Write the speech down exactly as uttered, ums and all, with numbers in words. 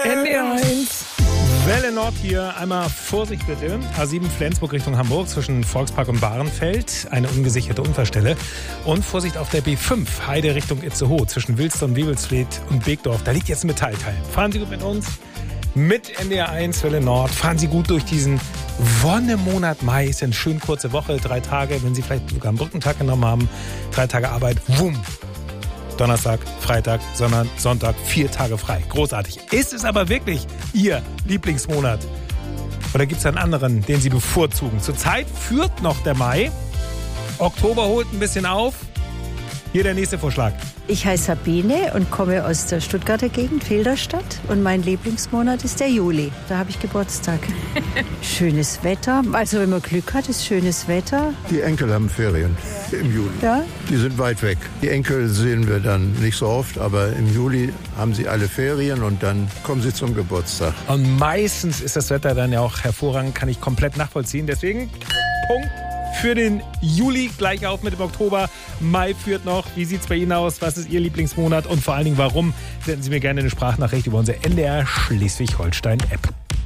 N D R eins. Welle Nord hier. Einmal Vorsicht bitte. A sieben Flensburg Richtung Hamburg zwischen Volkspark und Bahrenfeld. Eine ungesicherte Unfallstelle. Und Vorsicht auf der B fünf. Heide Richtung Itzehoe zwischen Wilsdorf, Wewelsfleth und Beekdorf. Da liegt jetzt ein Metallteil. Fahren Sie gut mit uns. Mit N D R eins Welle Nord. Fahren Sie gut durch diesen Wonnemonat Mai. Ist eine schön kurze Woche. Drei Tage, wenn Sie vielleicht sogar einen Brückentag genommen haben. Drei Tage Arbeit. Wumm. Donnerstag, Freitag, sondern Sonntag, vier Tage frei. Großartig. Ist es aber wirklich Ihr Lieblingsmonat? Oder gibt es einen anderen, den Sie bevorzugen? Zurzeit führt noch der Mai. Oktober holt ein bisschen auf. Hier der nächste Vorschlag. Ich heiße Sabine und komme aus der Stuttgarter Gegend, Filderstadt. Und mein Lieblingsmonat ist der Juli. Da habe ich Geburtstag. Schönes Wetter. Also wenn man Glück hat, ist schönes Wetter. Die Enkel haben Ferien im Juli. Ja? Die sind weit weg. Die Enkel sehen wir dann nicht so oft, aber im Juli haben sie alle Ferien und dann kommen sie zum Geburtstag. Und meistens ist das Wetter dann ja auch hervorragend, kann ich komplett nachvollziehen. Deswegen Punkt für den Juli, gleich auf mit dem Oktober. Mai führt noch. Wie sieht es bei Ihnen aus? Was ist Ihr Lieblingsmonat? Und vor allen Dingen, warum? Senden Sie mir gerne eine Sprachnachricht über unsere N D R Schleswig-Holstein-App.